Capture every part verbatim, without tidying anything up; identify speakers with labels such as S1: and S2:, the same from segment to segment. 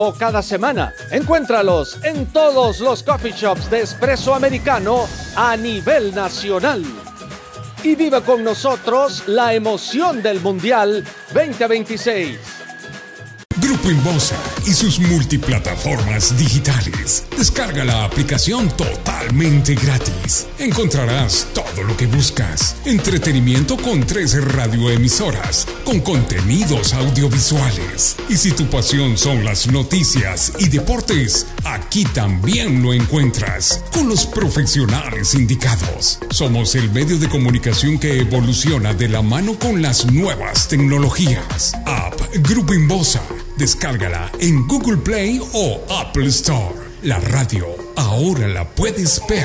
S1: Cada semana, encuéntralos en todos los coffee shops de espresso americano a nivel nacional. Y vive con nosotros la emoción del Mundial veinte veintiséis.
S2: Grupo Inbosa y sus multiplataformas digitales. Descarga la aplicación totalmente gratis. Encontrarás todo lo que buscas. Entretenimiento con tres radioemisoras, con contenidos audiovisuales. Y si tu pasión son las noticias y deportes, aquí también lo encuentras, con los profesionales indicados. Somos el medio de comunicación que evoluciona de la mano con las nuevas tecnologías. App Grupo Inbosa. Descárgala en Google Play o Apple Store. La radio ahora la puedes ver.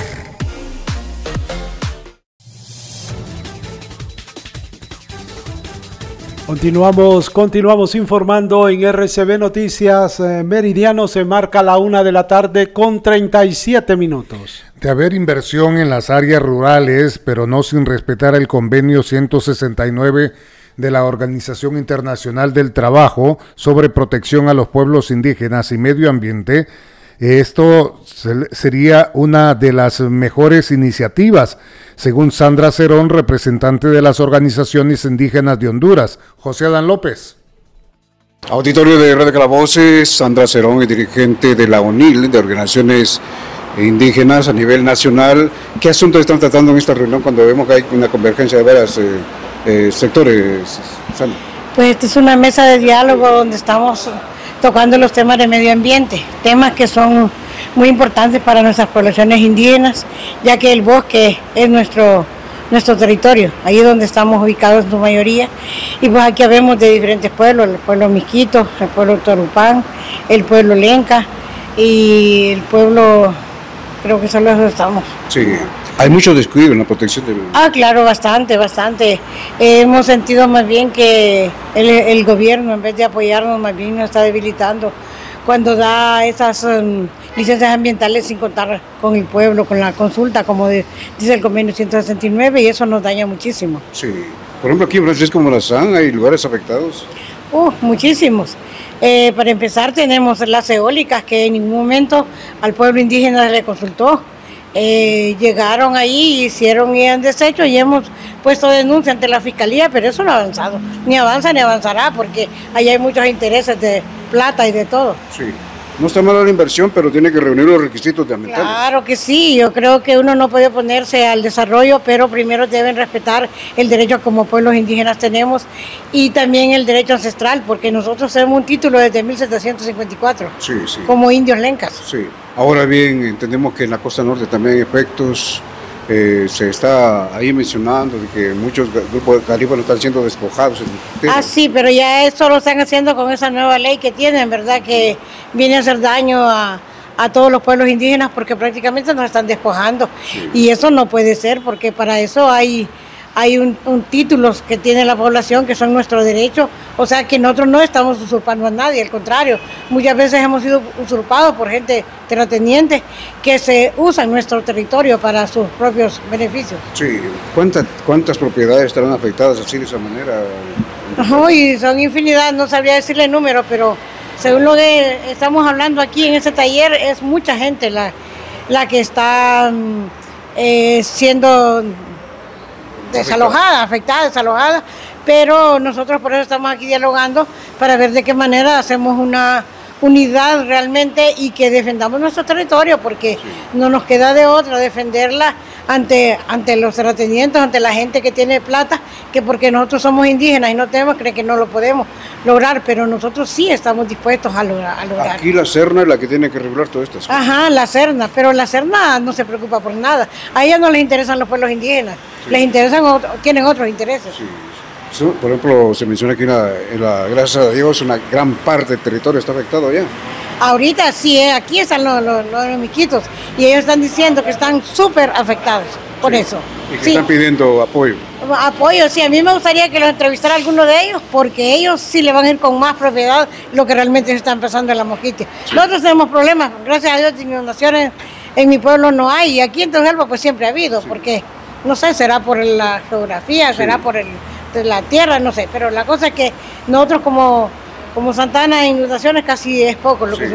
S3: Continuamos, continuamos informando en R C B Noticias. Eh, Meridiano se marca la una de la tarde con treinta y siete minutos.
S4: De haber inversión en las áreas rurales, pero no sin respetar el convenio ciento sesenta y nueve de la Organización Internacional del Trabajo sobre protección a los pueblos indígenas y medio ambiente, esto sería una de las mejores iniciativas, según Sandra Cerón, representante de las organizaciones indígenas de Honduras. José Adán López.
S5: Auditorio de Radio Calavoces, Sandra Cerón es dirigente de la O N I L, de organizaciones indígenas a nivel nacional. ¿Qué asuntos están tratando en esta reunión cuando vemos que hay una convergencia de varias eh, eh, sectores, Sandra?
S6: Pues esta es una mesa de diálogo donde estamos tocando los temas de medio ambiente, temas que son muy importantes para nuestras poblaciones indígenas, ya que el bosque es nuestro, nuestro territorio, ahí es donde estamos ubicados en su mayoría, y pues aquí habemos de diferentes pueblos, el pueblo Miquito, el pueblo Torupán, el pueblo Lenca y el pueblo, creo que solo eso estamos.
S5: Sí. Hay mucho descuido en la protección del...
S6: Ah, claro, bastante, bastante. Eh, hemos sentido más bien que el, el gobierno, en vez de apoyarnos, más bien nos está debilitando cuando da esas um, licencias ambientales sin contar con el pueblo, con la consulta, como de, dice el convenio ciento sesenta y nueve, y eso nos daña muchísimo.
S5: Sí. Por ejemplo, aquí en Francisco Morazán hay lugares afectados.
S6: Uh, muchísimos. Eh, para empezar, tenemos las eólicas que en ningún momento al pueblo indígena se le consultó. Eh, llegaron ahí, hicieron y han deshecho y hemos puesto denuncia ante la fiscalía, pero eso no ha avanzado, ni avanza ni avanzará, porque ahí hay muchos intereses de plata y de todo.
S5: Sí, no está mala la inversión, pero tiene que reunir los requisitos de ambientales.
S6: Claro que sí, yo creo que uno no puede oponerse al desarrollo, pero primero deben respetar el derecho como pueblos indígenas tenemos y también el derecho ancestral, porque nosotros tenemos un título desde mil setecientos cincuenta y cuatro,
S5: sí, sí.
S6: Como indios lencas.
S5: Sí. Ahora bien, entendemos que en la costa norte también hay efectos, eh, se está ahí mencionando de que muchos grupos garífunos están siendo despojados.
S6: Ah, sí, pero ya eso lo están haciendo con esa nueva ley que tienen, ¿verdad? Que viene a hacer daño a, a todos los pueblos indígenas porque prácticamente nos están despojando. Sí. Y eso no puede ser porque para eso hay... Hay un, un títulos que tiene la población que son nuestros derechos, o sea que nosotros no estamos usurpando a nadie, al contrario, muchas veces hemos sido usurpados por gente terrateniente que se usa en nuestro territorio para sus propios beneficios.
S5: Sí, ¿cuántas, cuántas propiedades estarán afectadas así de esa manera?
S6: No, y son infinidad, no sabría decirle el número, pero según lo que estamos hablando aquí en este taller, es mucha gente la, la que está eh, siendo... desalojada, afectada, desalojada, pero nosotros por eso estamos aquí dialogando para ver de qué manera hacemos una unidad realmente y que defendamos nuestro territorio, porque sí. No nos queda de otra defenderla ante, ante los terratenientes, ante la gente que tiene plata, que porque nosotros somos indígenas y no tenemos, creen que no lo podemos lograr, pero nosotros sí estamos dispuestos a lograr. A lograr.
S5: Aquí la Serna es la que tiene que regular todo esto.
S6: Ajá, la Serna, pero la Serna no se preocupa por nada, a ella no les interesan los pueblos indígenas, sí. Les interesan, otro, tienen otros intereses.
S5: Sí. Por ejemplo, se menciona que una, en la, gracias a Dios una gran parte del territorio está afectado ya.
S6: Ahorita sí, eh, aquí están los, los, los miquitos y ellos están diciendo que están súper afectados por sí. Eso.
S5: Y que
S6: sí.
S5: Están pidiendo apoyo.
S6: Apoyo, sí, a mí me gustaría que los entrevistara alguno de ellos, porque ellos sí le van a ir con más propiedad lo que realmente se está empezando en la Mojitia. Sí. Nosotros tenemos problemas, gracias a Dios, de inundaciones en mi pueblo no hay, y aquí en Toselva pues siempre ha habido, sí. Porque, no sé, será por la geografía, sí. Será por el... de la tierra, no sé, pero la cosa es que nosotros como, Como Santana, inundaciones casi es poco lo
S5: Sí.
S6: que